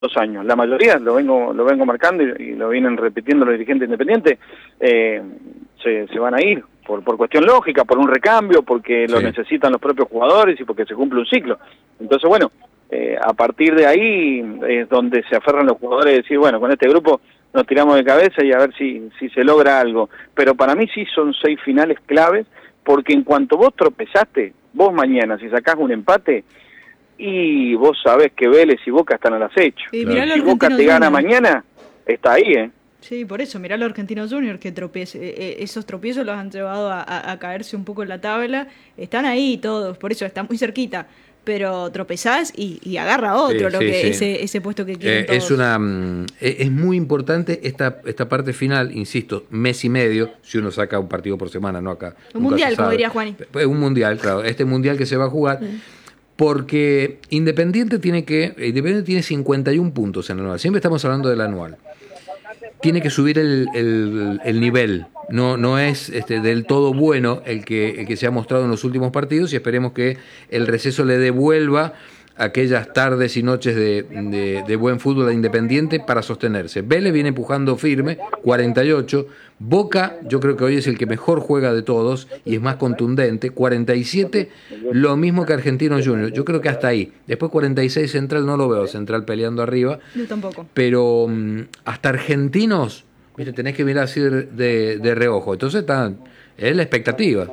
años. La mayoría, lo vengo marcando y lo vienen repitiendo los dirigentes independientes, se van a ir por cuestión lógica, por un recambio, porque lo necesitan los propios jugadores y porque se cumple un ciclo. Entonces, bueno, a partir de ahí es donde se aferran los jugadores y decir, bueno, con este grupo nos tiramos de cabeza y a ver si se logra algo. Pero para mí sí son 6 finales claves, porque en cuanto vos tropezaste, vos mañana, si sacás un empate, y vos sabés que Vélez y Boca están al acecho. Si Boca te gana mañana, está ahí, Sí, por eso, mirá a los Argentinos Juniors que esos tropiezos los han llevado a caerse un poco en la tabla. Están ahí todos, por eso están muy cerquita. Pero tropezás y agarra otro ese puesto que quieren todos. Es muy importante esta parte final, insisto, mes y medio, si uno saca un partido por semana, no acá. Un mundial, como diría Juani. Un mundial, claro, este mundial que se va a jugar. Porque Independiente tiene 51 puntos en el anual. Siempre estamos hablando del anual. Tiene que subir el nivel. No es del todo bueno el que se ha mostrado en los últimos partidos, y esperemos que el receso le devuelva aquellas tardes y noches de buen fútbol a Independiente para sostenerse. Vélez viene empujando firme, 48. Boca, yo creo que hoy es el que mejor juega de todos y es más contundente, 47, lo mismo que Argentinos Juniors. Yo creo que hasta ahí. Después 46 Central, no lo veo Central peleando arriba. Yo tampoco. Pero hasta Argentinos, mire, tenés que mirar así de reojo. Entonces es la expectativa.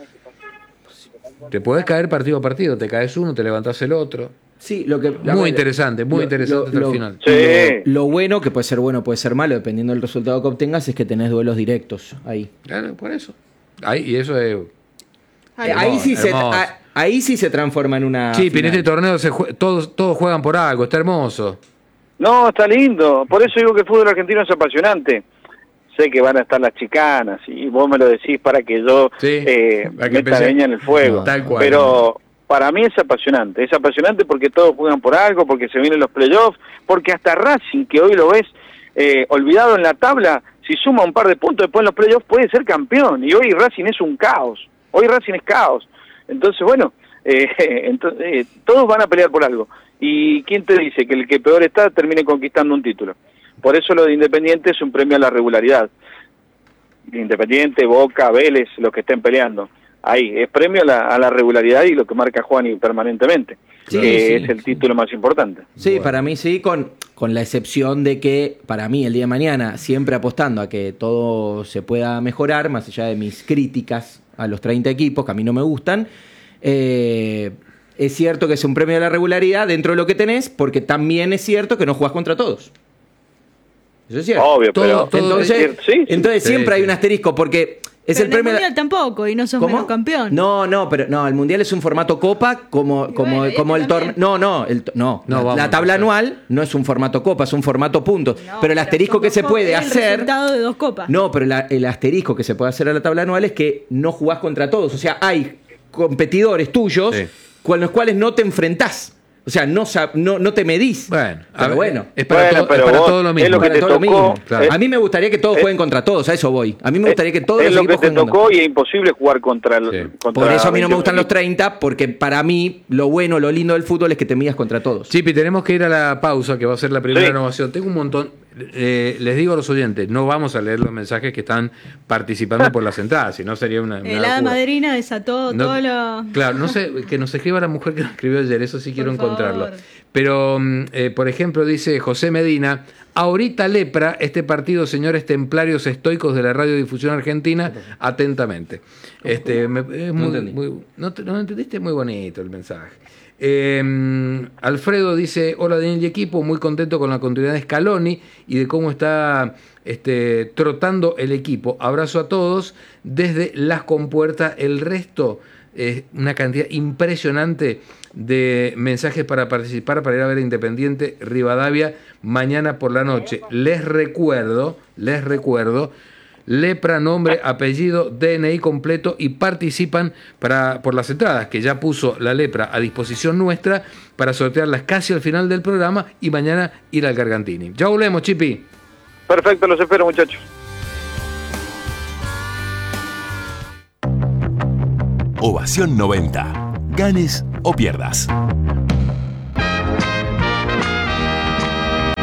Te podés caer partido a partido, te caes uno, te levantás el otro. Sí, muy interesante hasta el final. Lo bueno, que puede ser bueno, puede ser malo, dependiendo del resultado que obtengas, es que tenés duelos directos ahí. Claro, por eso. Y eso es... Ahí sí se transforma en una... Sí, pero en este torneo todos juegan por algo, está hermoso. No, está lindo. Por eso digo que el fútbol argentino es apasionante. Sé que van a estar las chicanas y vos me lo decís para que yo meta leña en el fuego. Tal cual. Pero para mí es apasionante porque todos juegan por algo, porque se vienen los playoffs, porque hasta Racing, que hoy lo ves olvidado en la tabla, si suma un par de puntos después en los playoffs puede ser campeón, y hoy Racing es un caos, entonces bueno, todos van a pelear por algo, y ¿quién te dice que el que peor está termine conquistando un título? Por eso lo de Independiente es un premio a la regularidad. Independiente, Boca, Vélez, los que estén peleando. Ahí, es premio a la regularidad y lo que marca Juani permanentemente, es el título más importante. Sí, bueno. Para mí sí, con la excepción de que, para mí, el día de mañana, siempre apostando a que todo se pueda mejorar, más allá de mis críticas a los 30 equipos, que a mí no me gustan, es cierto que es un premio a la regularidad dentro de lo que tenés, porque también es cierto que no jugás contra todos. Eso es cierto. Obvio, pero entonces siempre hay un asterisco, porque es el premio. El mundial tampoco, y no sos menos campeón. No, el mundial es un formato copa como el torneo. La tabla anual no es un formato copa, es un formato puntos. Pero el asterisco que se puede hacer. El resultado de 2 copas. No, pero el asterisco que se puede hacer a la tabla anual es que no jugás contra todos. O sea, hay competidores tuyos con los cuales no te enfrentás. O sea, no te medís. Bueno, es para todo lo mismo. Es lo que te tocó. Claro. A mí me gustaría que todos jueguen contra todos, a eso voy. A mí me gustaría que todos los equipos jueguen. Es lo que te tocó y es imposible jugar contra el... Por eso a mí no me gustan los 30, porque para mí lo bueno, lo lindo del fútbol es que te midas contra todos. Chipi, tenemos que ir a la pausa, que va a ser la primera innovación. Tengo un montón... les digo a los oyentes, no vamos a leer los mensajes que están participando por las entradas, si no sería una hada madrina desató todo lo... Claro, no sé, que nos escriba la mujer que nos escribió ayer, eso sí quiero encontrarlo. Pero, por ejemplo, dice José Medina, ahorita lepra este partido, señores templarios estoicos de la radiodifusión argentina, atentamente. ¿No entendiste? Muy bonito el mensaje. Alfredo dice, hola Daniel y equipo, muy contento con la continuidad de Scaloni y de cómo está trotando el equipo. Abrazo a todos desde Las Compuertas. El resto, una cantidad impresionante de mensajes para participar, para ir a ver a Independiente Rivadavia mañana por la noche. Les recuerdo, lepra, nombre, apellido, DNI completo, y participan por las entradas que ya puso la lepra a disposición nuestra para sortearlas casi al final del programa y mañana ir al Gargantini. Ya volvemos, Chipi. Perfecto, los espero, muchachos. Ovación 90. Ganes o pierdas.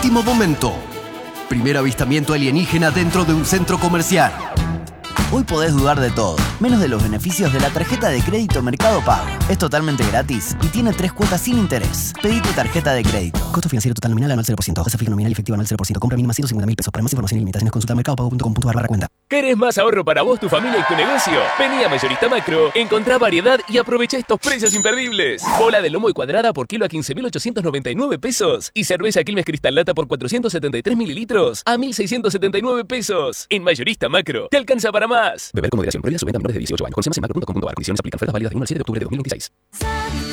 último momento. Primer avistamiento alienígena dentro de un centro comercial. Hoy podés dudar de todo, menos de los beneficios de la tarjeta de crédito Mercado Pago. Es totalmente gratis y tiene 3 cuotas sin interés. Pedí tu tarjeta de crédito. Costo financiero total nominal anual 0%. Tasa fija nominal y efectiva anual 0%. Compra mínima 150.000 pesos. Para más información y limitaciones consulta mercadopago.com.ar/cuenta. ¿Querés más ahorro para vos, tu familia y tu negocio? Vení a Mayorista Macro, encontrá variedad y aprovecha estos precios imperdibles. Bola de lomo y cuadrada por kilo a 15.899 pesos. Y cerveza Quilmes Cristal Lata por 473 mililitros a 1.679 pesos. En Mayorista Macro, te alcanza para más. Beber con moderación. Prohibida su venta a menores de 18 años. Consume en macro.com.ar. Condiciones aplican. Ofertas válidas del 1 al 7 de octubre de 2026.